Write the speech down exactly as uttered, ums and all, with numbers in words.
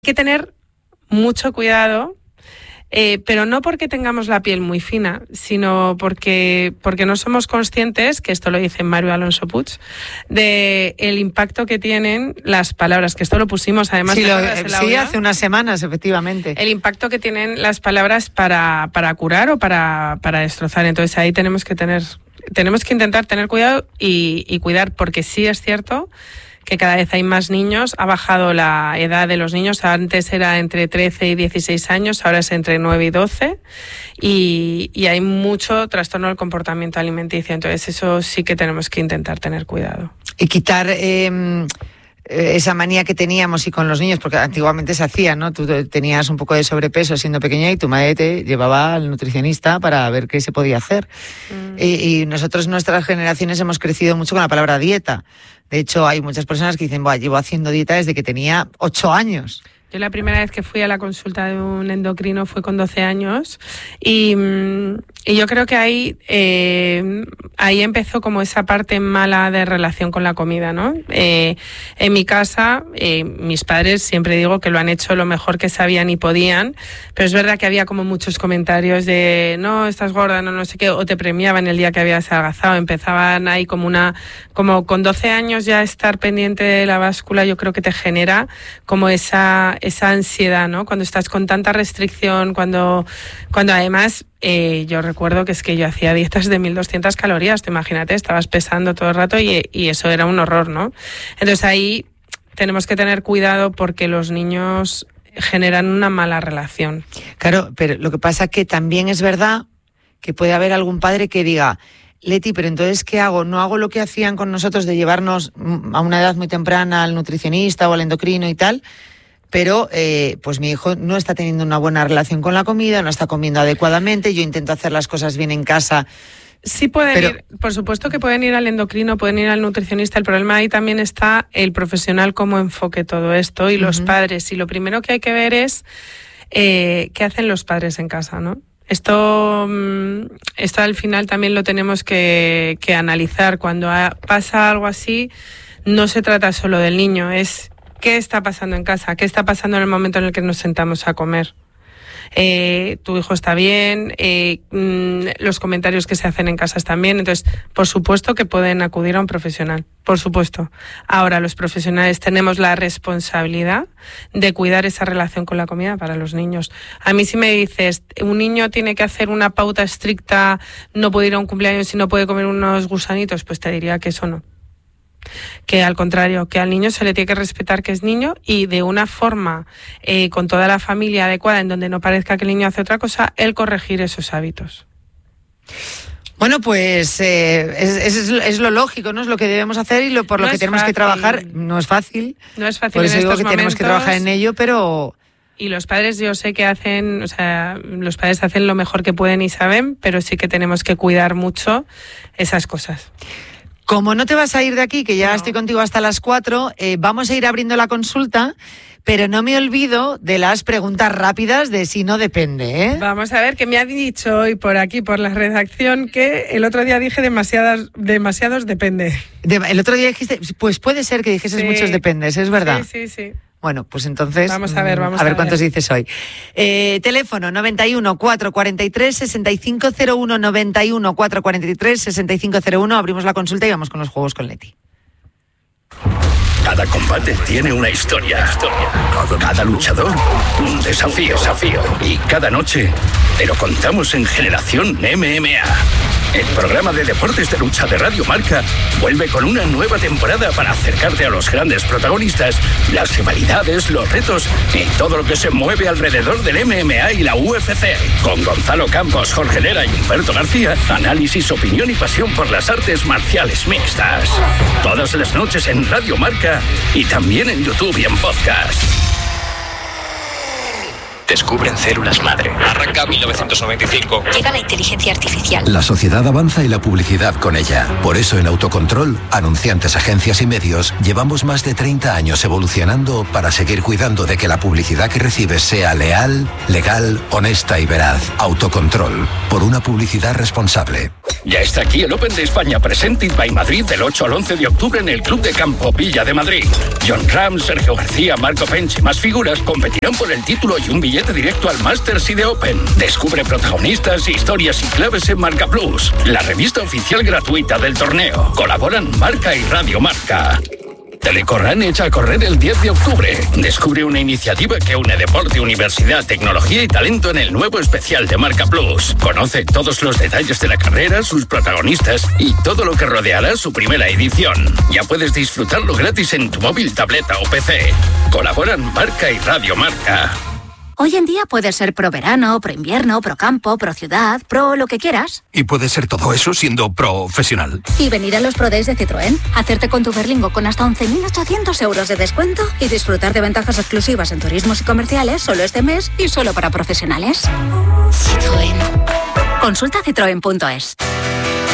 Hay que tener mucho cuidado, eh, pero no porque tengamos la piel muy fina, sino porque, porque no somos conscientes, que esto lo dice Mario Alonso Puig, de el impacto que tienen las palabras, que esto lo pusimos además sí, ¿te lo, acuerdas, sí audio? Hace unas semanas, efectivamente. El impacto que tienen las palabras para, para curar o para, para destrozar. Entonces ahí tenemos que tener, tenemos que intentar tener cuidado y, y cuidar, porque sí es cierto que cada vez hay más niños, ha bajado la edad de los niños, antes era entre trece y dieciséis años, ahora es entre nueve y doce, y, y hay mucho trastorno del comportamiento alimenticio, entonces eso sí que tenemos que intentar tener cuidado. Y quitar eh, esa manía que teníamos y con los niños, porque antiguamente se hacía, ¿no? Tú tenías un poco de sobrepeso siendo pequeña y tu madre te llevaba al nutricionista para ver qué se podía hacer. Mm. Y, y nosotros, nuestras generaciones, hemos crecido mucho con la palabra dieta. De hecho, hay muchas personas que dicen, llevo haciendo dieta desde que tenía ocho años. Yo la primera vez que fui a la consulta de un endocrino fue con doce años y, y yo creo que ahí, eh, ahí empezó como esa parte mala de relación con la comida, ¿no? Eh, en mi casa, eh, mis padres siempre digo que lo han hecho lo mejor que sabían y podían, pero es verdad que había como muchos comentarios de no, estás gorda, no, no sé qué, o te premiaban el día que habías adelgazado, empezaban ahí como una, como con doce años ya estar pendiente de la báscula, yo creo que te genera como esa esa ansiedad, ¿no? Cuando estás con tanta restricción, cuando, cuando además, eh, yo recuerdo que es que yo hacía dietas de mil doscientas calorías, te imagínate, estabas pesando todo el rato y, y eso era un horror, ¿no? Entonces ahí tenemos que tener cuidado porque los niños generan una mala relación. Claro, pero lo que pasa es que también es verdad que puede haber algún padre que diga, Leti, pero entonces, ¿qué hago? ¿No hago lo que hacían con nosotros de llevarnos a una edad muy temprana al nutricionista o al endocrino y tal? Pero eh, pues mi hijo no está teniendo una buena relación con la comida, no está comiendo adecuadamente, yo intento hacer las cosas bien en casa. Sí pueden pero... ir, por supuesto que pueden ir al endocrino, pueden ir al nutricionista, el problema ahí también está el profesional cómo enfoque todo esto y uh-huh. los padres, y lo primero que hay que ver es eh, qué hacen los padres en casa, ¿no? Esto, esto al final también lo tenemos que, que analizar. Cuando pasa algo así, no se trata solo del niño, es qué está pasando en casa, qué está pasando en el momento en el que nos sentamos a comer. Eh, tu hijo está bien, eh, mmm, los comentarios que se hacen en casa están bien, entonces por supuesto que pueden acudir a un profesional, por supuesto. Ahora los profesionales tenemos la responsabilidad de cuidar esa relación con la comida para los niños. A mí si me dices, un niño tiene que hacer una pauta estricta, no puede ir a un cumpleaños y no puede comer unos gusanitos, pues te diría que eso no. Que al contrario, que al niño se le tiene que respetar que es niño y de una forma eh, con toda la familia adecuada en donde no parezca que el niño hace otra cosa, él corregir esos hábitos. Bueno, pues eh, es, es, es lo lógico, ¿no? Es lo que debemos hacer y lo, por lo no que tenemos fácil. que trabajar. No es fácil. No es fácil. Por eso en digo estos que momentos, tenemos que trabajar en ello, pero... Y los padres yo sé que hacen, o sea, los padres hacen lo mejor que pueden y saben, pero sí que tenemos que cuidar mucho esas cosas. Como no te vas a ir de aquí, que ya no. estoy contigo hasta las cuatro, eh, vamos a ir abriendo la consulta, pero no me olvido de las preguntas rápidas de si no depende, ¿eh? Vamos a ver, que me ha dicho hoy por aquí, por la redacción, que el otro día dije demasiadas, demasiados depende. De, el otro día dijiste, pues puede ser que dijeses sí. muchos dependes, ¿es verdad? Sí, sí, sí. Bueno, pues entonces, vamos a ver, vamos a ver a cuántos ver. dices hoy. Eh, teléfono noventa y uno, cuatrocientos cuarenta y tres, sesenta y cinco cero uno, noventa y uno, cuatrocientos cuarenta y tres, sesenta y cinco cero uno. Abrimos la consulta y vamos con los juegos con Leti. Cada combate tiene una historia. Cada luchador, un desafío. desafío. Y cada noche te lo contamos en Generación M M A. El programa de deportes de lucha de Radio Marca vuelve con una nueva temporada para acercarte a los grandes protagonistas, las rivalidades, los retos y todo lo que se mueve alrededor del M M A y la U F C. Con Gonzalo Campos, Jorge Lera y Humberto García, análisis, opinión y pasión por las artes marciales mixtas. Todas las noches en Radio Marca y también en YouTube y en podcast. Descubren células madre. Arranca mil novecientos noventa y cinco. Llega la inteligencia artificial. La sociedad avanza y la publicidad con ella. Por eso en Autocontrol, anunciantes, agencias y medios, llevamos más de treinta años evolucionando para seguir cuidando de que la publicidad que recibes sea leal, legal, honesta y veraz. Autocontrol. Por una publicidad responsable. Ya está aquí el Open de España Presented by Madrid del ocho al once de octubre en el Club de Campo Villa de Madrid. John Ram, Sergio García, Marco Pench y más figuras competirán por el título y un billete directo al Masters y de Open. Descubre protagonistas, historias y claves en Marca Plus, la revista oficial gratuita del torneo. Colaboran Marca y Radio Marca. Telecorran echa a correr el diez de octubre. Descubre una iniciativa que une deporte, universidad, tecnología y talento en el nuevo especial de Marca Plus. Conoce todos los detalles de la carrera, sus protagonistas y todo lo que rodeará su primera edición. Ya puedes disfrutarlo gratis en tu móvil, tableta o P C. Colaboran Marca y Radio Marca. Hoy en día puedes ser pro verano, pro invierno, pro campo, pro ciudad, pro lo que quieras. Y puedes ser todo eso siendo profesional. Y venir a los Pro Days de Citroën, hacerte con tu Berlingo con hasta once mil ochocientos euros de descuento y disfrutar de ventajas exclusivas en turismos y comerciales solo este mes y solo para profesionales. Citroën. Consulta citroen punto es.